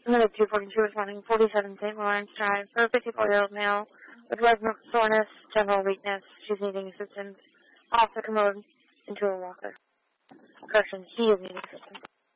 Another 242 responding 47 St. Lawrence Drive for a 54-year-old male with leg soreness, general weakness. She's needing assistance. Off the commode into a walker. Correction, he is needing assistance.